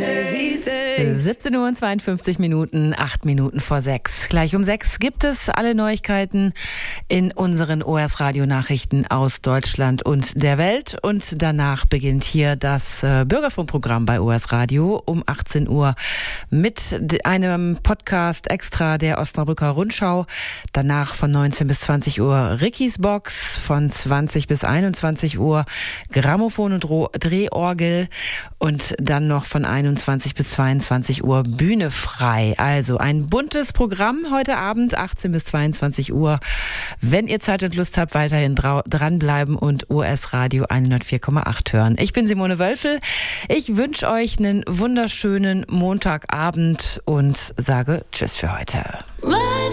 17 Uhr und 52 Minuten, 8 Minuten vor 6. Gleich um 6 gibt es alle Neuigkeiten in unseren ORS Radio Nachrichten aus Deutschland und der Welt. Und danach beginnt hier das Bürgerfunkprogramm bei ORS Radio um 18 Uhr mit einem Podcast extra der Osnabrücker Rundschau. Danach von 19 bis 20 Uhr Rickys Box, von 20 bis 21 Uhr Grammophon und Drehorgel und dann noch von 21 bis 22 Uhr Bühne frei. Also ein buntes Programm heute Abend, 18 bis 22 Uhr. Wenn ihr Zeit und Lust habt, weiterhin dranbleiben und ORS Radio 104,8 hören. Ich bin Simone Wölfel. Ich wünsche euch einen wunderschönen Montagabend und sage Tschüss für heute.